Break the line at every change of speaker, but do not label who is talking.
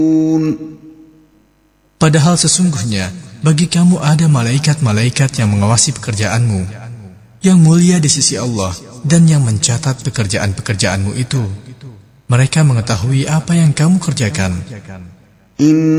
Padahal sesungguhnya bagi kamu ada malaikat-malaikat yang mengawasi pekerjaanmu, yang mulia di sisi Allah dan yang mencatat pekerjaan-pekerjaanmu itu. Mereka mengetahui apa yang kamu kerjakan.